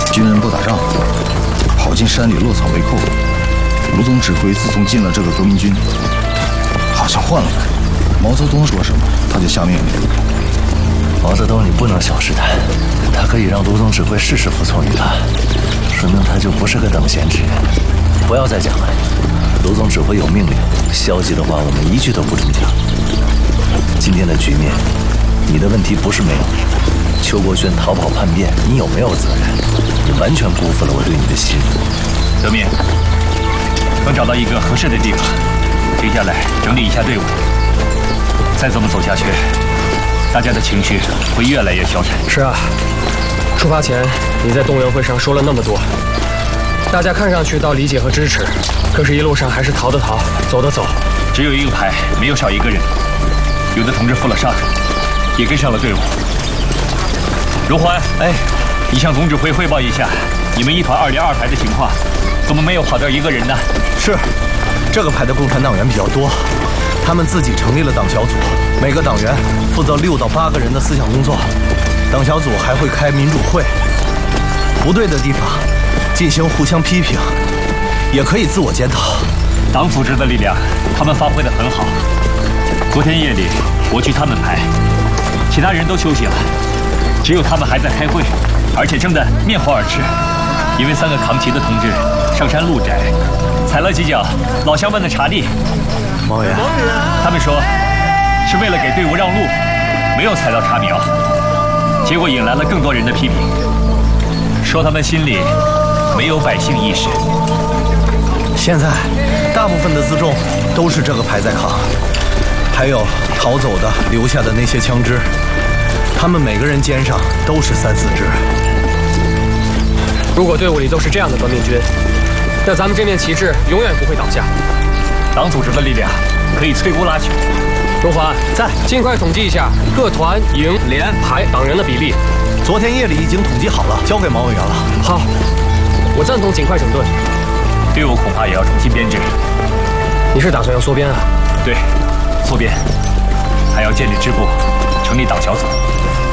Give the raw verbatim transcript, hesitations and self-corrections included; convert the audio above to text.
军人不打仗，跑进山里落草为寇。卢总指挥自从进了这个革命军，好像换了人。毛泽东说什么，他就下命令。 毛泽东，你不能小视他，他可以让卢总指挥事事服从于他，说明他就不是个等闲之人。不要再讲了，卢总指挥有命令，消极的话我们一句都不准讲。今天的局面，你的问题不是没有。邱国轩逃跑叛变，你有没有责任？你完全辜负了我对你的信任。 德明，等找到一个合适的地方，停下来整理一下队伍。再这么走下去，大家的情绪会越来越消沉。 是啊，出发前你在动员会上说了那么多，大家看上去倒理解和支持，可是一路上还是逃的逃，走的走。 只有一个排没有少一个人，有的同志负了伤，也跟上了队伍。荣欢，哎，你向总指挥汇报一下，你们一团二连二排的情况，怎么没有跑掉一个人呢？ 是，这个排的共产党员比较多，他们自己成立了党小组，每个党员负责六到八个人的思想工作。党小组还会开民主会，不对的地方进行互相批评，也可以自我检讨。 党组织的力量，他们发挥得很好。昨天夜里我去他们排，其他人都休息了，只有他们还在开会，而且争得面红耳赤。因为三个扛旗的同志上山路窄，踩了几脚老乡们的茶地。 毛远， 他们说是为了给队伍让路，没有踩到茶苗，结果引来了更多人的批评，说他们心里没有百姓意识。 现在大部分的辎重都是这个排在扛，还有逃走的留下的那些枪支，他们每个人肩上都是三四支。 如果队伍里都是这样的革命军，那咱们这面旗帜永远不会倒下。 党组织的力量可以摧枯拉朽。 荣华在，尽快统计一下各团、营、连、排党员的比例。 昨天夜里已经统计好了，交给毛委员了。 好，我赞同尽快整顿。 队伍恐怕也要重新编制。 你是打算要缩编啊？ 对，缩编，还要建立支部，成立党小组。